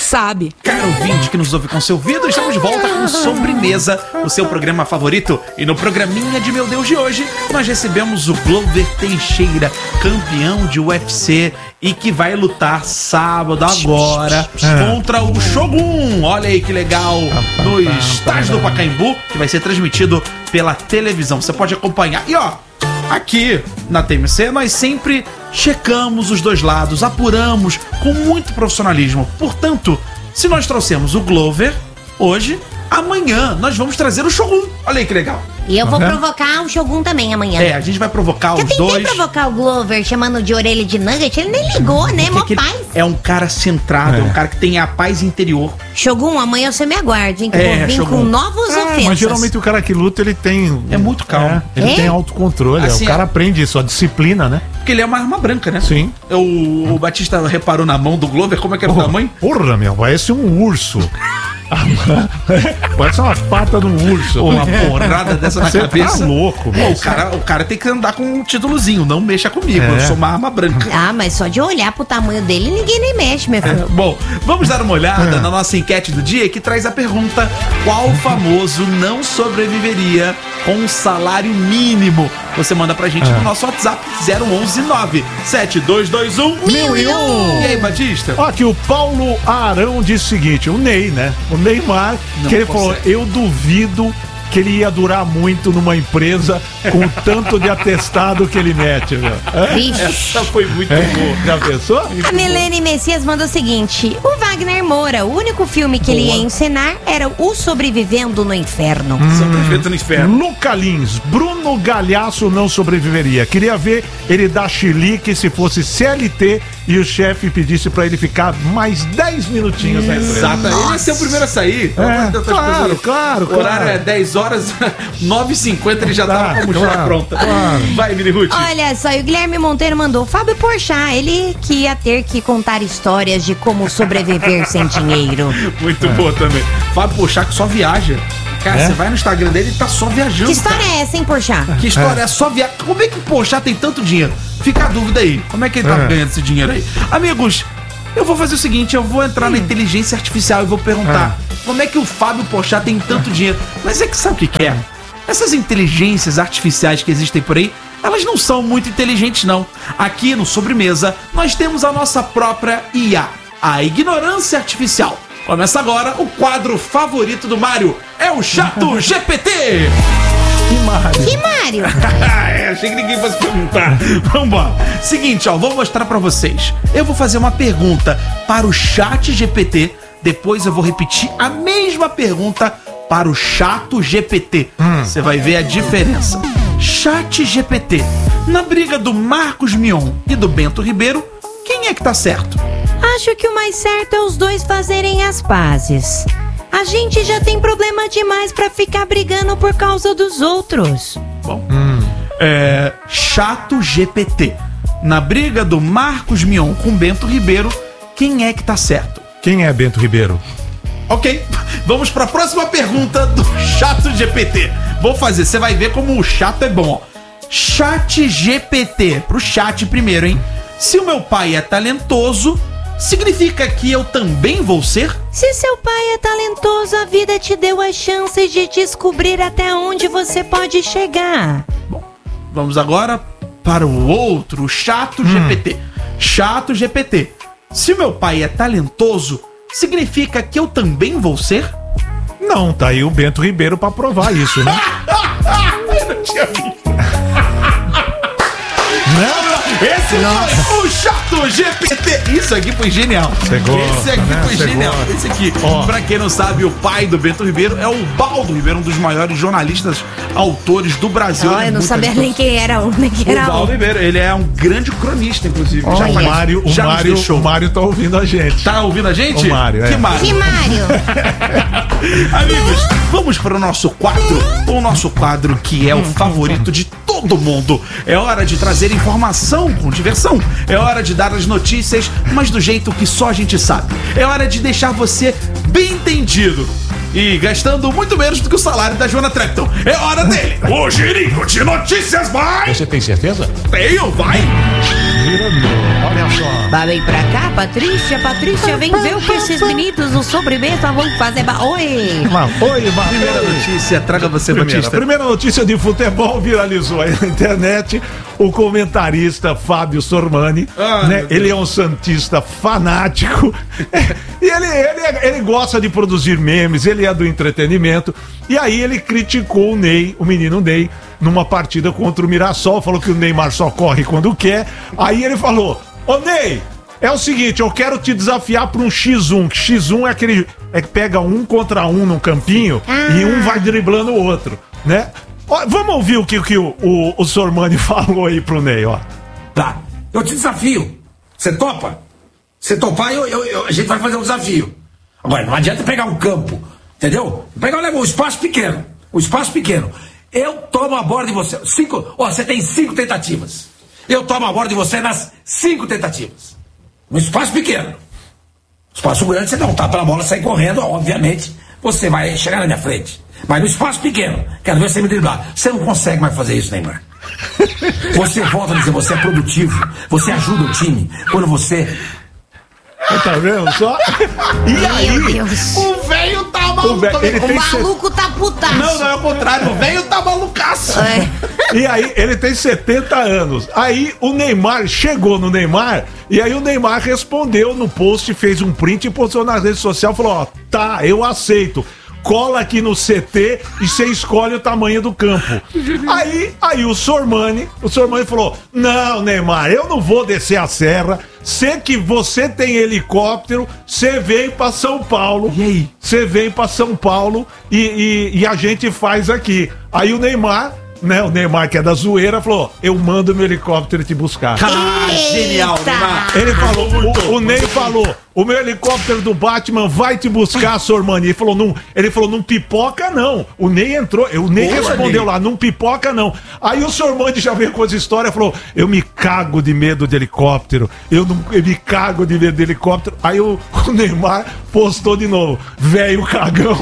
sabe. Caro ouvinte que nos ouve com seu ouvido, estamos de volta com Sobremesa, o seu programa favorito. E no programinha de Meu Deus de hoje, nós recebemos o Glover Teixeira, campeão de UFC e que vai lutar sábado agora contra o Shogun. Olha aí que legal, no estádio do Pacaembu, que vai ser transmitido pela televisão. Você pode acompanhar. E ó, aqui na TMC nós sempre checamos os dois lados, apuramos com muito profissionalismo. Portanto, se nós trouxemos o Glover hoje, amanhã nós vamos trazer o Shogun. Olha aí que legal. E eu vou provocar o Shogun também amanhã. É, a gente vai provocar os dois. Eu tentei provocar o Glover chamando de orelha de nugget, ele nem ligou, né? Mó paz. É um cara centrado, é um cara que tem a paz interior. Shogun, amanhã você me aguarde, hein? Que eu vou vir Shogun. com novos ofensas. Mas geralmente o cara que luta, ele tem... É muito calmo. Ele tem autocontrole, Assim, o cara aprende isso, a disciplina, né? Porque ele é uma arma branca, né? Sim. O Batista reparou na mão do Glover, como é que era o tamanho? Porra, meu, parece um urso. Parece uma pata de um urso. Uma porrada dessa na Você cabeça. tá louco, Pô, o cara tem que andar com um títulozinho, não mexa comigo, eu sou uma arma branca. Ah, mas só de olhar pro tamanho dele, ninguém nem mexe, meu filho. Bom, vamos dar uma olhada na nossa enquete do dia que traz a pergunta: qual famoso não sobreviveria com um salário mínimo? Você manda pra gente no nosso WhatsApp 011-97221-1001. E aí, Batista? Ó, aqui o Paulo Arão disse o seguinte, o Ney, né? O Neymar, Não que ele consegue. falou, eu duvido que ele ia durar muito numa empresa com o tanto de atestado que ele mete, meu. Vixe. Essa foi muito boa. Já pensou? A Milene Messias mandou o seguinte: o Wagner Moura, o único filme que ele ia encenar era O Sobrevivendo no Inferno. Sobrevivendo no inferno. Luca Lins, Bruno Galhaço não sobreviveria. Queria ver ele dar chilique se fosse CLT e o chefe pedisse pra ele ficar mais 10 minutinhos na empresa. Exato, ele ia ser o primeiro a sair. Claro. O horário é 10 horas, 9h50 ele já tava com a mochila claro, pronta. claro. Vai, Mini Ruth. Olha só, e o Guilherme Monteiro mandou Fábio Porchat, ele que ia ter que contar histórias de como sobreviver sem dinheiro. Muito boa também. Fábio Porchat que só viaja. Cara, você vai no Instagram dele e tá só viajando. Que história cara. é essa, hein, Porchat? Que história é só viagem? Como é que o Porchat tem tanto dinheiro? Fica a dúvida aí. Como é que ele tá ganhando esse dinheiro aí? Amigos, eu vou fazer o seguinte, eu vou entrar na inteligência artificial e vou perguntar como é que o Fábio Porchat tem tanto dinheiro? Mas é que sabe o que é? Essas inteligências artificiais que existem por aí, elas não são muito inteligentes não. Aqui no Sobremesa, nós temos a nossa própria IA, a ignorância artificial. Começa agora o quadro favorito do Mário, é o Chato GPT. Que Mário? Achei que ninguém fosse perguntar. Vambora. Seguinte, ó, vou mostrar pra vocês. Eu vou fazer uma pergunta para o Chat GPT. Depois eu vou repetir a mesma pergunta para o Chato GPT. Você vai ver a diferença. Chat GPT. Na briga do Marcos Mion e do Bento Ribeiro, quem é que tá certo? Acho que o mais certo é os dois fazerem as pazes. A gente já tem problema demais pra ficar brigando por causa dos outros. Bom, Chato GPT. Na briga do Marcos Mion com Bento Ribeiro, quem é que tá certo? Quem é Bento Ribeiro? Ok, vamos pra próxima pergunta do Chato GPT. Vou fazer, você vai ver como o chato é bom, ó. Chat GPT, pro chat primeiro, hein? Se o meu pai é talentoso, significa que eu também vou ser? Se seu pai é talentoso, a vida te deu a chance de descobrir até onde você pode chegar. Bom, vamos agora para o outro, o Chato GPT. Chato GPT. Se o meu pai é talentoso, significa que eu também vou ser? Não, tá aí o Bento Ribeiro pra provar isso, né? Eu não tinha visto. Esse foi o Chato GPT. Isso aqui foi genial. Você gosta, Esse aqui né? foi Você genial. gosta. Esse aqui, Ó. pra quem não sabe, o pai do Bento Ribeiro é o Baldo Ribeiro, um dos maiores jornalistas, autores do Brasil. Ó, Ele é eu não muito sabia talentoso. nem quem era um, nem quem O era Baldo um. Ribeiro, ele é um grande cronista, inclusive. Olha. O nos deixou. Mário tá ouvindo a gente. Tá ouvindo a gente? O Mário, Que é. Mário? Que Mário? Amigos, vamos para o nosso quadro que é o favorito de todo mundo. É hora de trazer informação com diversão. É hora de dar as notícias, mas do jeito que só a gente sabe. É hora de deixar você bem entendido. E gastando muito menos do que o salário da Joana Trepton. É hora dele! O girinho de notícias vai! Você tem certeza? Tenho, vai! Olha só. Vai, vem pra cá, Patrícia. Patrícia, vem ver o que esses meninos do sobremesa vão fazer. Oi! Primeira notícia, traga você, Batista. Primeira notícia de futebol viralizou aí na internet. O comentarista Fábio Sormani, né? Ele é um santista fanático. E ele gosta de produzir memes, ele é do entretenimento. E aí ele criticou o Ney, o menino Ney, numa partida contra o Mirassol. Falou que o Neymar só corre quando quer. Aí ele falou: ô Ney, é o seguinte, eu quero te desafiar para um X1. X1 é aquele que pega 1 contra 1 no campinho e um vai driblando o outro, né? Ó, vamos ouvir o que o Sormani falou aí pro Ney, ó. Tá, eu te desafio. Você topa? Se topar, a gente vai fazer um desafio. Agora, não adianta pegar um campo, entendeu? Pegar um espaço pequeno. Um espaço pequeno. Eu tomo a bola de você. Você tem 5 tentativas. Eu tomo a bola de você nas 5 tentativas. Um espaço pequeno. Espaço grande, você dá um tapa na bola, sai correndo, obviamente, você vai chegar na minha frente. Mas no espaço pequeno, quero ver você me driblar. Você não consegue mais fazer isso, Neymar. Você volta a dizer, você é produtivo, você ajuda o time. Quando você... Tá vendo só? E aí, O velho tá maluco. O maluco tá putaço. Não é o contrário. O velho tá malucaço. E aí, ele tem 70 anos. Aí, o Neymar chegou no Neymar. E aí, o Neymar respondeu no post, fez um print e postou nas redes sociais. Falou: ó, tá, eu aceito. Cola aqui no CT e você escolhe o tamanho do campo. Aí o Sormani falou: não, Neymar, eu não vou descer a serra. Sei que você tem helicóptero, você vem pra São Paulo. E aí? Você vem pra São Paulo e a gente faz aqui. Aí o Neymar, né? O Neymar, que é da zoeira, falou: eu mando meu helicóptero te buscar. Genial, Neymar. Ele falou, o Ney falou: o meu helicóptero do Batman vai te buscar, Sormani. Ele falou, não pipoca não. O Ney entrou, o Ney respondeu lá, não pipoca não. Aí o Sormani já veio com essa história, falou: eu me cago de medo de helicóptero. Eu me cago de medo de helicóptero. Aí o Neymar postou de novo: velho cagão.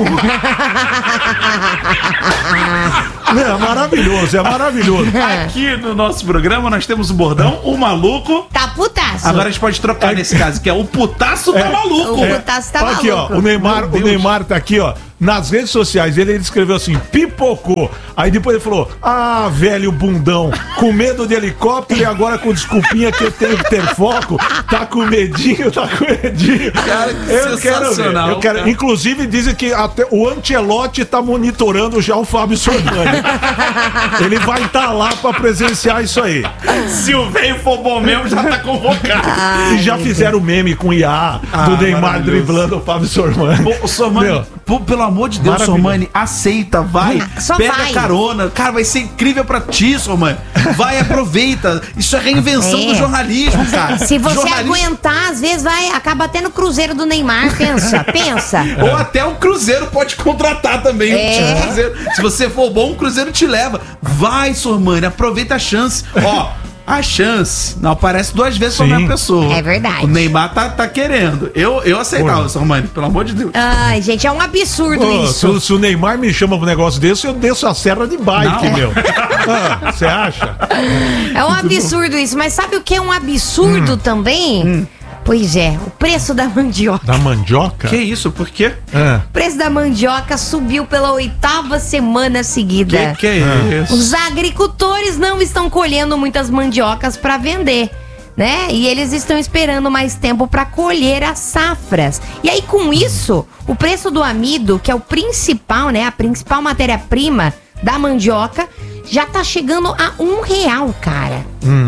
É maravilhoso, é maravilhoso. Aqui no nosso programa nós temos o bordão, o maluco. Tá putaço. Agora a gente pode trocar nesse caso, que é o putaço tá maluco. O putaço tá Aqui, maluco. ó, o Neymar tá aqui, ó, nas redes sociais. Ele escreveu assim: pipocou. Aí depois ele falou: ah, velho bundão, com medo de helicóptero e agora com desculpinha que eu tenho que ter foco. Tá com medinho. Cara, Eu sensacional, quero. cara. Inclusive dizem que até o Ancelotti tá monitorando já o Fábio Sormani. Ele vai estar lá pra presenciar isso aí. Se o velho for bom mesmo, já tá convocado. E já fizeram meme com o IA do Neymar maravilhoso. driblando o Fábio Sormani. Pô, Sormani, pelo amor de Deus, Maravilhoso. Sormani, aceita, vai, Só pega vai. carona. Cara, vai ser incrível pra ti, Sormani. Vai, aproveita. Isso é reinvenção do jornalismo, cara. Se você aguentar, às vezes acaba tendo o cruzeiro do Neymar, pensa. Ou até o Cruzeiro pode contratar também. É. Um Cruzeiro. Se você for bom, o Cruzeiro te leva. Vai, Sormani, aproveita a chance. Ó, a chance não aparece 2 vezes pra uma pessoa. É verdade. O Neymar tá querendo. Eu aceitava, Sormani, pelo amor de Deus. Ai, gente, é um absurdo isso. Se o Neymar me chama pro negócio desse, eu desço a serra de bike, Não. meu. Você acha? É um absurdo isso, mas sabe o que é um absurdo também? Pois é, o preço da mandioca. Da mandioca? Que isso? Por quê? O preço da mandioca subiu pela 8ª semana seguida. Que é isso? Os agricultores não estão colhendo muitas mandiocas para vender, né? E eles estão esperando mais tempo para colher as safras. E aí, com isso, o preço do amido, que é o principal, né? A principal matéria-prima da mandioca, já tá chegando a R$1, cara.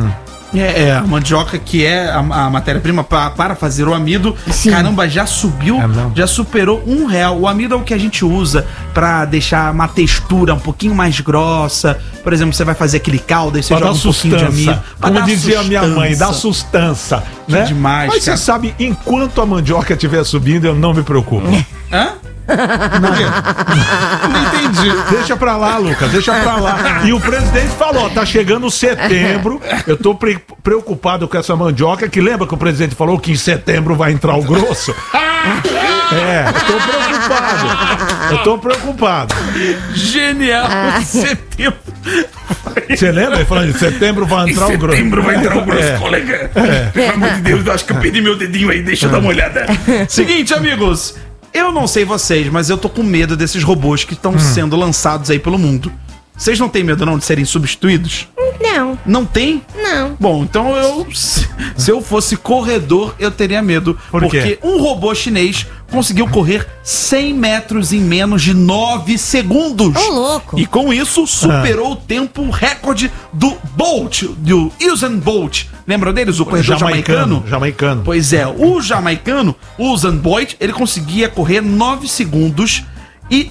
A mandioca, que é a matéria-prima para fazer o amido, Sim. caramba, já subiu, já superou R$1. O amido é o que a gente usa para deixar uma textura um pouquinho mais grossa. Por exemplo, você vai fazer aquele caldo, aí você Pra joga dar um pouquinho de amido. sustância. Pra Como dar dizia a minha mãe, dá sustância. sustância, né? demais, Mas cara. você sabe, enquanto a mandioca estiver subindo, eu não me preocupo. Hã? Não entendi. Deixa pra lá, Lucas, deixa pra lá. E o presidente falou: tá chegando setembro, eu tô preocupado com essa mandioca, que lembra que o presidente falou que em setembro vai entrar o grosso? Eu tô preocupado. Genial. Setembro. Você lembra? Ele falando de setembro vai entrar o grosso. Setembro vai entrar o grosso, colega. Pelo amor de Deus, eu acho que eu perdi meu dedinho aí, deixa eu dar uma olhada. Seguinte, amigos, eu não sei vocês, mas eu tô com medo desses robôs que estão sendo lançados aí pelo mundo. Vocês não têm medo não de serem substituídos? Não. Não tem? Não. Bom, então se eu fosse corredor, eu teria medo. Por quê? Porque um robô chinês conseguiu correr 100 metros em menos de 9 segundos. Ô, louco. E com isso, superou o tempo recorde do Bolt, do Usain Bolt. Lembram deles? O corredor jamaicano? Jamaicano. Pois é, o jamaicano, o Usain Bolt, ele conseguia correr 9 segundos e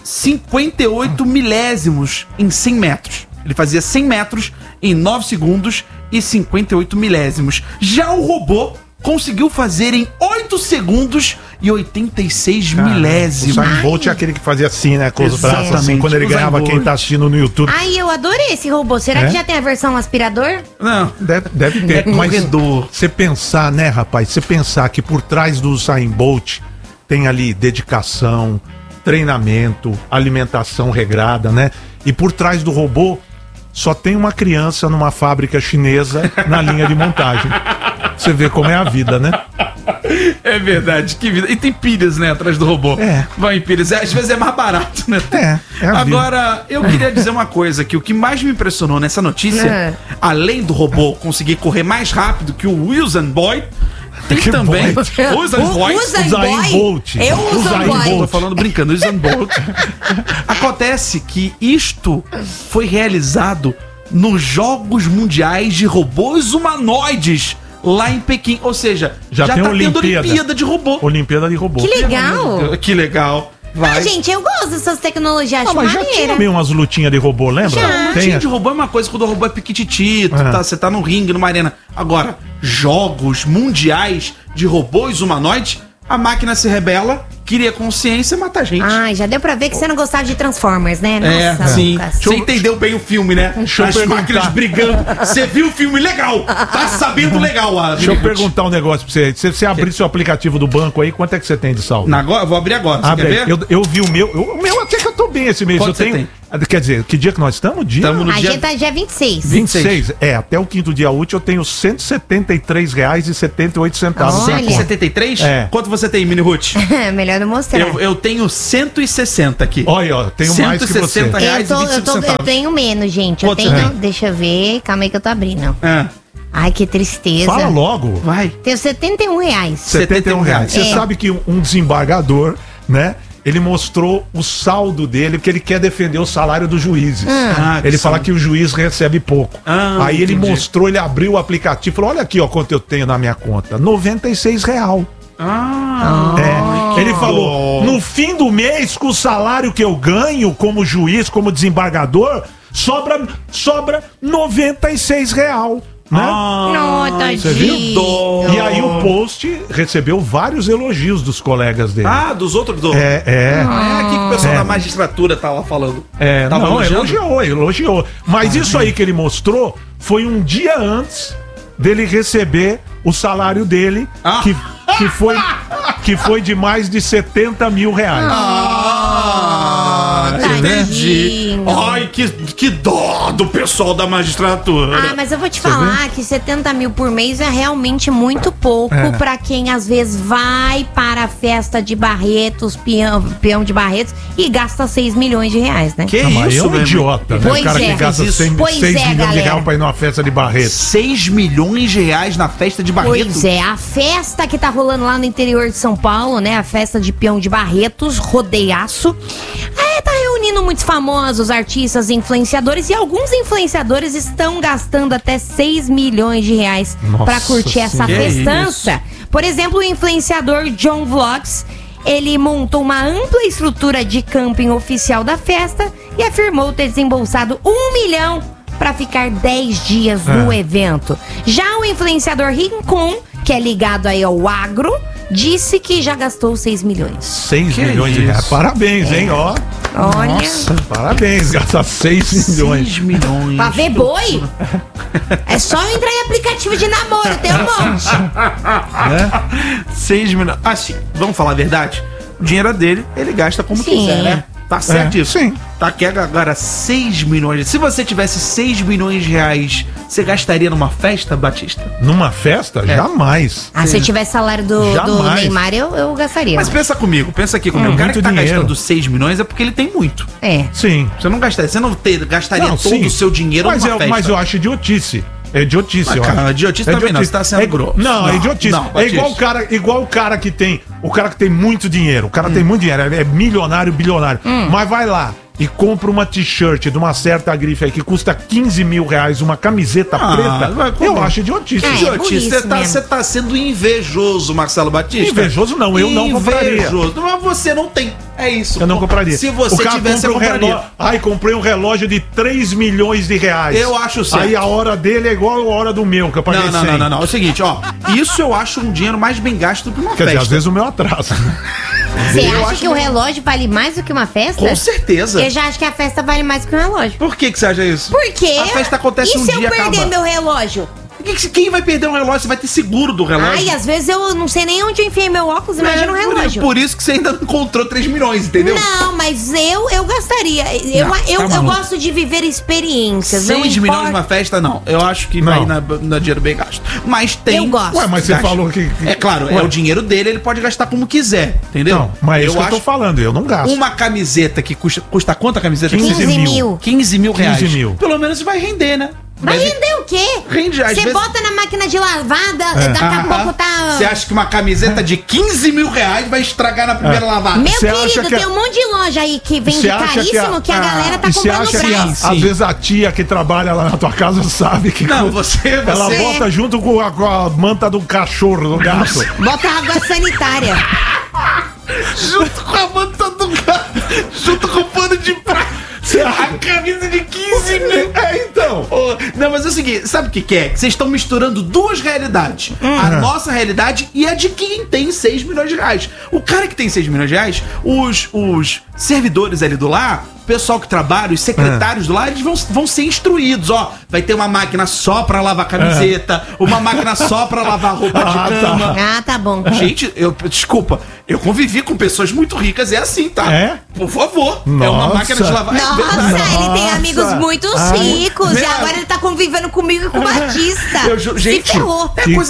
58 milésimos em 100 metros. Ele fazia 100 metros em 9 segundos e 58 milésimos. Já o robô conseguiu fazer em 8 segundos e 86 milésimos. O Usain Bolt é aquele que fazia assim, né? Com os braços assim, quando ele Usain ganhava Bolt. quem tá assistindo no YouTube. Ai, eu adorei esse robô. Será que já tem a versão aspirador? Não. Deve ter. É Mas corredor. você pensar, né, rapaz? Você pensar que por trás do Usain Bolt tem ali dedicação, treinamento, alimentação regrada, né? E por trás do robô só tem uma criança numa fábrica chinesa na linha de montagem. Você vê como é a vida, né? É verdade, que vida. E tem pilhas, né, atrás do robô. É. Vai em pilhas. Às vezes é mais barato, né? É a vida. Agora, eu queria dizer uma coisa, que o que mais me impressionou nessa notícia, além do robô conseguir correr mais rápido que o Usain Bolt, tem Que também Bolt? Usain Bolt. Usain Bolt. Eu uso Usain Bolt. Bolt. Tô falando brincando, Usain Bolt. Acontece que isto foi realizado nos Jogos Mundiais de Robôs Humanoides lá em Pequim. Ou seja, Já tem tá tendo Olimpíada. Olimpíada de robô. Olimpíada de robô. Que legal. Que legal. Vai. Ah, gente, eu gosto dessas tecnologias, acho Mas já tinha maneira. meio umas lutinhas de robô, lembra? Já. Tem. Lutinha de robô é uma coisa quando o robô é piquititito, É. você tá num ringue, numa arena. Agora, jogos mundiais de robôs humanoides, a máquina se rebela, cria consciência e mata a gente. Ai, já deu pra ver que você não gostava de Transformers, né? Nossa, sim. Lucas. Você entendeu bem o filme, né? Deixa eu As perguntar. máquinas brigando. Você viu o filme legal. Tá sabendo legal. Deixa eu perguntar um negócio pra você. Se você abrir seu aplicativo do banco aí, quanto é que você tem de saldo? Agora, eu vou abrir agora. Você Abre quer aí. ver? Eu vi o meu. O meu até que eu tô bem esse mês. Quanto eu você tenho. tem? Quer dizer, que dia que nós estamos? Dia Tamo no A dia gente tá dia 26. 26. Até o quinto dia útil eu tenho R$173,78. Olha. 173? É. Quanto você tem, Mini Ruth? Melhor não mostrar. Eu tenho 160 aqui. Olha, ó, tenho mais que você. 160 reais e 25 eu centavos. tenho menos, gente. Quanto Eu você tenho. tem? Deixa eu ver. Calma aí que eu tô abrindo. Ah, Ai, que tristeza. Fala logo. vai. Tenho R$71. R$71. Você É. sabe que um desembargador, né? Ele mostrou o saldo dele, porque ele quer defender o salário dos juízes. Ah, Ele que fala saldo. que o juiz recebe pouco. Ah, Aí ele entendi. mostrou, ele abriu o aplicativo e falou: olha aqui, ó, quanto eu tenho na minha conta. R$96. É. Ele falou: no fim do mês, com o salário que eu ganho como juiz, como desembargador, sobra R$96. Né? Não, Você viu? tadinho. E aí o post recebeu vários elogios dos colegas dele. Ah, dos outros? É. aqui que o pessoal da magistratura tá lá falando. Tava Não, elogiando? elogiou. Mas isso aí que ele mostrou foi um dia antes dele receber o salário dele, Ah. que foi de mais de R$70 mil. Entendi. Tadinho. Ai, que dó do pessoal da magistratura. Ah, mas eu vou te falar que 70 mil por mês é realmente muito pouco pra quem às vezes vai para a festa de Barretos, peão de Barretos, e gasta 6 milhões de reais, né? Que Mas é isso, um velho? idiota, né? Pois O cara é. que gasta Fez isso. 6 Pois milhões é, de galera. reais pra ir numa festa de Barreto. 6 milhões de reais na festa de Barreto? Pois é, a festa que tá rolando lá no interior de São Paulo, né? A festa de peão de Barretos, rodeiaço. Tá reunindo muitos famosos, artistas, influenciadores, e alguns influenciadores estão gastando até 6 milhões de reais Nossa pra curtir essa Senhora. Que festança. Por exemplo, o influenciador John Vlogs, ele montou uma ampla estrutura de camping oficial da festa e afirmou ter desembolsado 1 milhão para ficar 10 dias no evento. Já o influenciador Rincon, que é ligado aí ao agro, disse que já gastou 6 milhões. 6 Que milhões de isso? reais. Parabéns, hein? Ó. Olha, Parabéns, gastar 6 milhões. 6 milhões. pra ver boi, é só eu entrar em aplicativo de namoro, tem um monte. 6 milhões. Assim, vamos falar a verdade? O dinheiro é dele, ele gasta como Sim. quiser, né? Tá certo isso? Sim. Tá aqui agora 6 milhões. Se você tivesse 6 milhões de reais, você gastaria numa festa, Batista? Numa festa? Jamais. Se eu tivesse salário do Jamais. Neymar, eu gastaria. Mas pensa comigo, pensa aqui comigo. O cara que muito tá dinheiro. gastando 6 milhões é porque ele tem muito. Sim. Você não gastaria, gastaria Não, todo sim. o seu dinheiro Mas numa festa. Mas eu acho idiotice. É idiotice, Mas, eu cara, acho. idiotice também não, você tá sendo grosso. Não, é idiotice. não, É igual o cara que tem. O cara que tem muito dinheiro. O cara tem muito dinheiro. É milionário, bilionário. Mas vai lá e compra uma t-shirt de uma certa grife aí que custa 15 mil reais, uma camiseta preta. Eu acho idiotice. Idiotice, burrice você tá sendo invejoso, Marcelo Batista. Invejoso não, eu não compraria. Invejoso. Mas você não tem. É isso. Eu não compraria. Se você tivesse, eu compraria. Ai, comprei um relógio de 3 milhões de reais. Eu acho certo. Aí a hora dele é igual a hora do meu, que eu paguei 100. Não. É o seguinte, ó. Isso eu acho um dinheiro mais bem gasto do que uma Quer festa. dizer, às vezes o meu atrasa. Você acha que o relógio vale mais do que uma festa? Com certeza. Eu já acho que a festa vale mais do que o relógio. Por que você acha isso? Por quê? A festa acontece e um se dia eu perder acaba. meu relógio? Quem vai perder um relógio? Você vai ter seguro do relógio. Ai, às vezes eu não sei nem onde eu enfiei meu óculos, imagina um relógio. Por isso que você ainda não encontrou 3 milhões, entendeu? Não, mas eu gastaria. Eu gosto de viver experiências. 6 milhões numa festa, não. Eu acho que vai na dinheiro bem gasto. Mas tem. Eu gosto. Ué, mas você falou que. É claro, é o dinheiro dele, ele pode gastar como quiser, entendeu? Não, mas é isso que eu tô falando, eu não gasto. Uma camiseta que custa quanto a camiseta? 15 mil. 15 mil reais. 15 mil. Pelo menos vai render, né? Vai render o quê? Rende, às Você vezes- bota na máquina de lavada, daqui a pouco tá. Você acha que uma camiseta de 15 mil reais vai estragar na primeira lavada? Meu Você acha querido, que tem um monte de loja aí que vende Você acha caríssimo que a galera tá E você comprando acha que grátis. às vezes a tia que trabalha lá na tua casa sabe que. Não, você- Ela bota junto com a manta do cachorro, do gato. Bota água sanitária. Junto com a manta do gato, junto com o pano de prato. A camisa de 15 mil. Então. Não, mas é o seguinte, sabe o que é? Que vocês estão misturando duas realidades. A nossa realidade e a de quem tem 6 milhões de reais. O cara que tem 6 milhões de reais, os servidores ali do lar, o pessoal que trabalha, os secretários do lar, eles vão ser instruídos. Ó, vai ter uma máquina só pra lavar camiseta, uma máquina só pra lavar roupa de cama. Ah, tá bom. Gente, desculpa, eu convivi com pessoas muito ricas, é assim, tá? É? Por favor. É uma Nossa. máquina de lavar. Nossa, ele tem amigos muito ricos. E Meu- agora ele tá convivendo comigo e com o Batista. Gente, Se ferrou. é coisa